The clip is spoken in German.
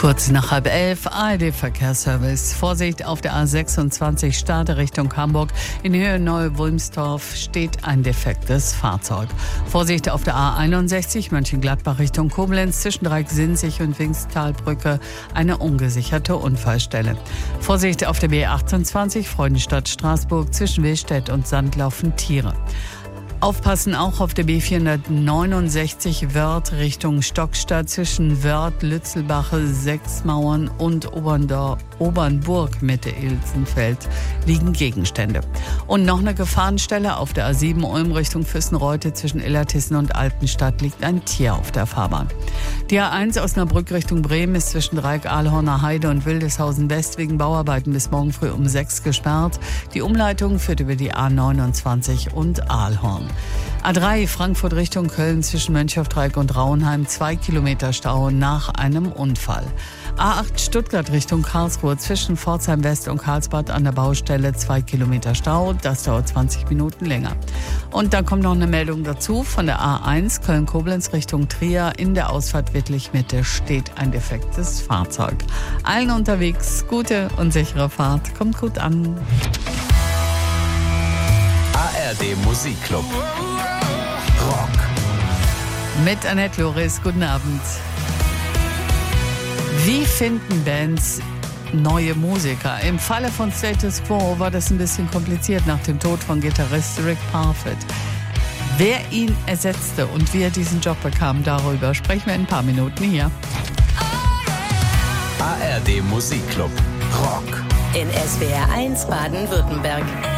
Kurz nach 10:30, ARD-Verkehrsservice. Vorsicht auf der A26 Stade Richtung Hamburg. In Höhe Neu-Wulmstorf steht ein defektes Fahrzeug. Vorsicht auf der A61 Mönchengladbach Richtung Koblenz. Zwischen Dreieck-Sinzig und Wingstalbrücke eine ungesicherte Unfallstelle. Vorsicht auf der B28 Freudenstadt-Straßburg. Zwischen Willstedt und Sand laufen Tiere. Aufpassen auch auf der B469 Wörth Richtung Stockstadt zwischen Wörth, Lützelbache, Sechsmauern und Obernburg Mitte Ilsenfeld liegen Gegenstände. Und noch eine Gefahrenstelle auf der A7 Ulm Richtung Füssenreute zwischen Illertissen und Altenstadt liegt ein Tier auf der Fahrbahn. Die A1 Osnabrück Richtung Bremen ist zwischen Dreieck Ahlhorner Heide und Wildeshausen West wegen Bauarbeiten bis morgen früh um 6 gesperrt. Die Umleitung führt über die A29 und Ahlhorn. A3 Frankfurt Richtung Köln zwischen Mönchhofdreieck und Rauenheim 2 Kilometer Stau nach einem Unfall. A8 Stuttgart Richtung Karlsruhe zwischen Pforzheim West und Karlsbad an der Baustelle 2 Kilometer Stau. Das dauert 20 Minuten länger. Und dann kommt noch eine Meldung dazu von der A1 Köln-Koblenz Richtung Trier. In der Ausfahrt Wittlich-Mitte steht ein defektes Fahrzeug. Allen unterwegs gute und sichere Fahrt. Kommt gut an. ARD Musikclub Rock mit Annette Loris. Guten Abend. Wie finden Bands neue Musiker? Im Falle von Status Quo war das ein bisschen kompliziert nach dem Tod von Gitarrist Rick Parfitt. Wer ihn ersetzte und wie er diesen Job bekam, darüber sprechen wir in ein paar Minuten hier. ARD Musikclub Rock in SWR 1 Baden-Württemberg.